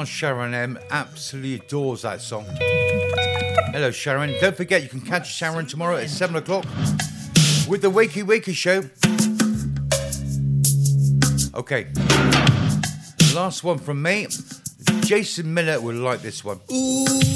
Sharon M absolutely adores that song. Hello, Sharon. Don't forget, you can catch Sharon tomorrow at 7 o'clock with the Wakey Wakey Show. Okay. Last one from me. Jason Miller will like this one. Ooh.